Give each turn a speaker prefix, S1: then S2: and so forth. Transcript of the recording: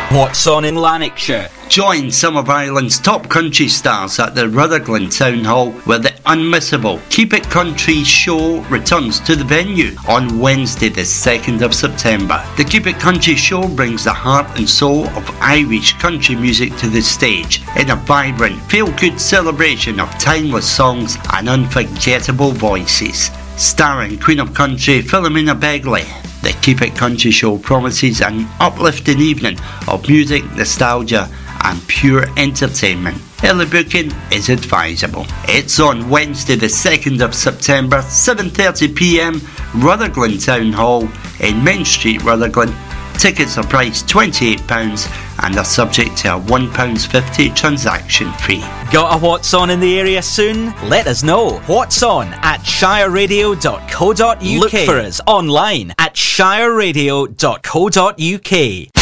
S1: What's on in Lanarkshire?
S2: Join some of Ireland's top country stars at the Rutherglen Town Hall, where the unmissable Keep It Country show returns to the venue on Wednesday the 2nd of September. The Keep It Country show brings the heart and soul of Irish country music to the stage in a vibrant, feel-good celebration of timeless songs and unforgettable voices. Starring Queen of Country Philomena Begley, the Keep It Country show promises an uplifting evening of music, nostalgia and pure entertainment. Early booking is advisable. It's on Wednesday the 2nd of September, 7:30pm, Rutherglen Town Hall in Main Street, Rutherglen. Tickets are priced £28 and are subject to a £1.50 transaction fee.
S1: Got a What's On in the area soon? Let us know. What's On at shireradio.co.uk. Look for us online at shireradio.co.uk.